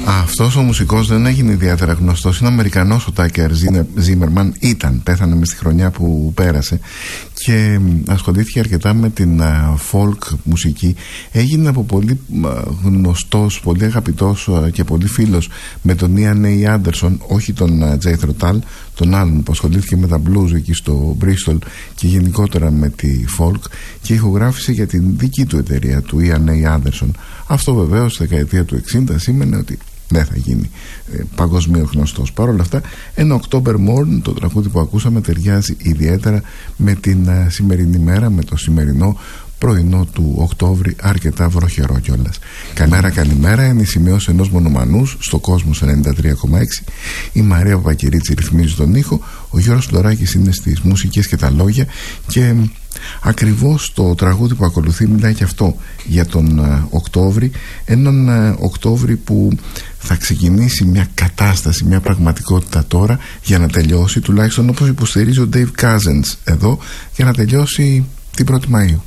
Αυτός ο μουσικός δεν έγινε ιδιαίτερα γνωστός. Είναι Αμερικανός ο Τάκερ Ζίμερμαν. Πέθανε μες στη χρονιά που πέρασε και ασχολήθηκε αρκετά με την folk μουσική. Έγινε από πολύ γνωστός, πολύ αγαπητός και πολύ φίλος με τον Ian A. Anderson, όχι τον Jethro Tull, τον άλλον που ασχολήθηκε με τα blues εκεί στο Bristol και γενικότερα με τη folk, και ηχογράφησε για την δική του εταιρεία, του Ian A. Anderson. Αυτό βεβαίως στη δεκαετία του 60 σήμαινε ότι δεν θα γίνει παγκοσμίως γνωστός. Παρ' όλα αυτά, ένα October Morn, το τραγούδι που ακούσαμε, ταιριάζει ιδιαίτερα με την σημερινή μέρα, με το σημερινό πρωινό του Οκτώβρη, αρκετά βροχερό κιόλας. Καλημέρα, είναι η σημείωση ενός μονομανούς στο Κόσμος 93,6. Η Μαρία Παπακυρίτση ρυθμίζει τον ήχο, ο Γιώργος Λοράκης είναι στις μουσικές και τα λόγια, και ακριβώς το τραγούδι που ακολουθεί μιλάει και αυτό για τον Οκτώβρη, έναν Οκτώβρη που θα ξεκινήσει μια κατάσταση, μια πραγματικότητα τώρα για να τελειώσει, τουλάχιστον όπως υποστηρίζει ο Dave Cousins εδώ, για να τελειώσει την 1η Μαΐου.